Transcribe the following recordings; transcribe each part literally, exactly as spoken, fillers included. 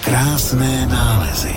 Krásné nálezy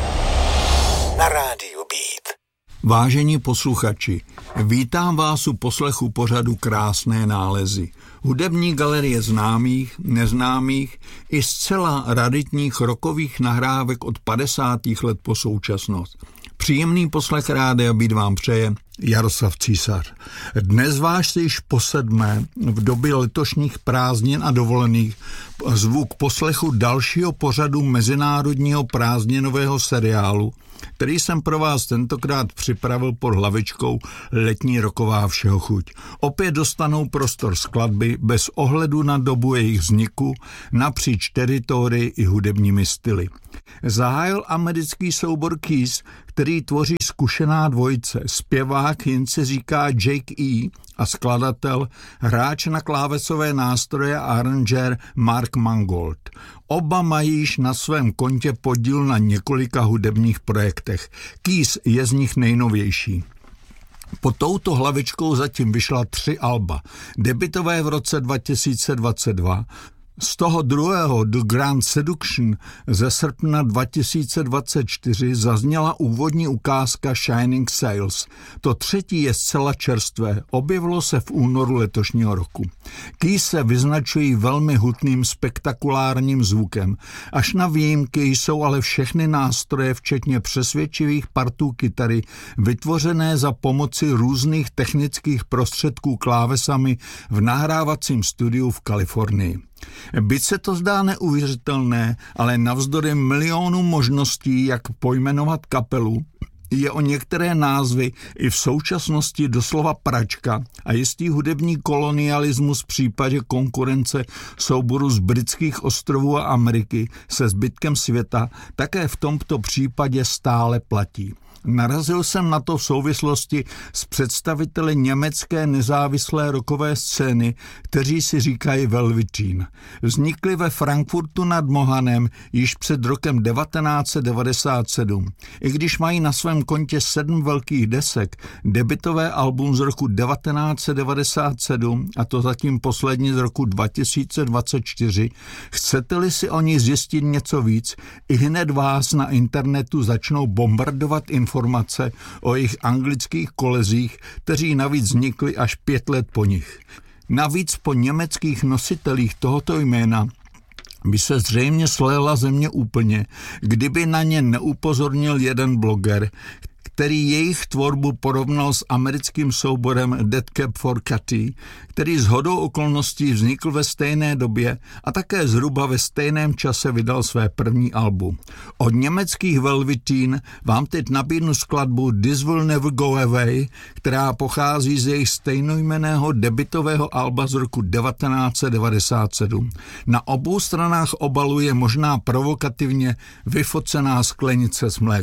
na rádiu Beat. Vážení posluchači, vítám vás u poslechu pořadu Krásné nálezy. Hudební galerie známých, neznámých i zcela raritních rockových nahrávek od padesátých let po současnost. Příjemný poslech Rádia Beat vám přeje Jaroslav Císař. Dnes vás již po sedmé v době letošních prázdnin a dovolených zvu k poslechu dalšího pořadu mezinárodního prázdninového seriálu, který jsem pro vás tentokrát připravil pod hlavičkou Letní rocková všehochuť. Opět dostanou prostor skladby bez ohledu na dobu jejich vzniku napříč teritorii i hudebními styly. Zahájil americký soubor Kiss, který tvoří zkušená dvojice, zpěvák, jen se říká Jake E. a skladatel, hráč na klávesové nástroje a aranžér Mark Mangold. Oba mají již na svém kontě podíl na několika hudebních projektech. Kiss je z nich nejnovější. Pod touto hlavičkou zatím vyšla tři alba. Debutové v roce dva tisíce dvacet dva, z toho druhého The Grand Seduction ze srpna dva tisíce dvacet čtyři zazněla úvodní ukázka Shining Sails. To třetí je zcela čerstvé, objevilo se v únoru letošního roku. Kiss se vyznačují velmi hutným, spektakulárním zvukem. Až na výjimky jsou ale všechny nástroje, včetně přesvědčivých partů kytary, vytvořené za pomoci různých technických prostředků klávesami v nahrávacím studiu v Kalifornii. Byť se to zdá neuvěřitelné, ale navzdory milionům možností, jak pojmenovat kapelu, je o některé názvy i v současnosti doslova pračka a jistý hudební kolonialismus v případě konkurence souboru z britských ostrovů a Ameriky se zbytkem světa také v tomto případě stále platí. Narazil jsem na to v souvislosti s představiteli německé nezávislé rockové scény, kteří si říkají Velveteen. Vznikli ve Frankfurtu nad Mohanem již před rokem devatenáct set devadesát sedm. I když mají na svém kontě sedm velkých desek, debutové album z roku devatenáct set devadesát sedm a to zatím poslední z roku dva tisíce dvacet čtyři, chcete-li si o ní zjistit něco víc, i hned vás na internetu začnou bombardovat informace informace o jejich anglických kolezích, kteří navíc vznikli až pět let po nich. Navíc po německých nositelích tohoto jména by se zřejmě sléla země úplně, kdyby na ně neupozornil jeden bloger, který jejich tvorbu porovnal s americkým souborem Dead Cab for Cutie, který shodou okolností vznikl ve stejné době a také zhruba ve stejném čase vydal své první album. Od německých Velveteen vám teď nabídnu skladbu This Will Never Go Away, která pochází z jejich stejnojmenného debutového alba z roku devatenáct set devadesát sedm. Na obou stranách obalu je možná provokativně vyfocená sklenice s mlékem.